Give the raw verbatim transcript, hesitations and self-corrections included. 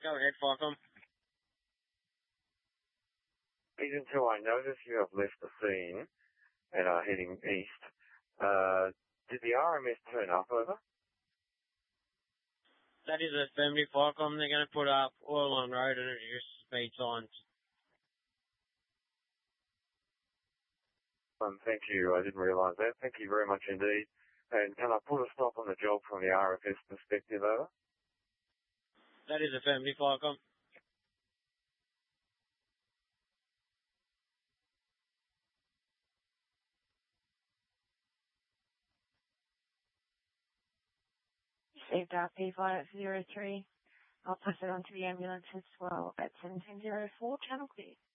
Go ahead, Falcom. Until I notice you have left the scene and are heading east, uh, did the R M S turn up, over? That is affirmative, Falcom. They're going to put up oil on road and reduce speed signs. Um, thank you. I didn't realise that. Thank you very much indeed. And can I put a stop on the job from the R F S perspective, over? That is affirmative, Falcom. Saved R P five zero three. I'll pass it on to the ambulance as well at seventeen oh four, channel clear.